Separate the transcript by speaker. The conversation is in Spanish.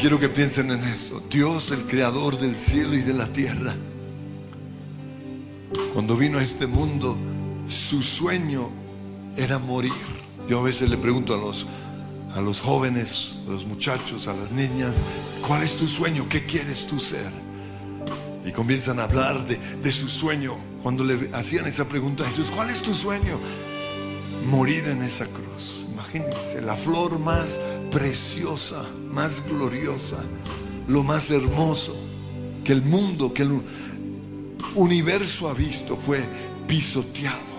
Speaker 1: quiero que piensen en eso. Dios, el creador del cielo y de la tierra, cuando vino a este mundo, su sueño era morir. Yo a veces le pregunto a los jóvenes, a los muchachos, a las niñas, ¿cuál es tu sueño? ¿Qué quieres tú ser? Y comienzan a hablar de su sueño. Cuando le hacían esa pregunta a Jesús, ¿cuál es tu sueño? Morir en esa cruz. Imagínense, la flor más preciosa, más gloriosa, lo más hermoso que el mundo, que el universo ha visto, fue pisoteado.